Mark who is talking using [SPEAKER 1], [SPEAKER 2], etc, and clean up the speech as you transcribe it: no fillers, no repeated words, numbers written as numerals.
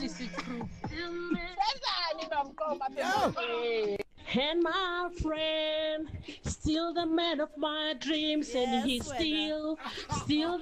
[SPEAKER 1] And my friend, still the man of my dreams, and
[SPEAKER 2] Yes,
[SPEAKER 1] he's
[SPEAKER 2] Swagger.
[SPEAKER 1] still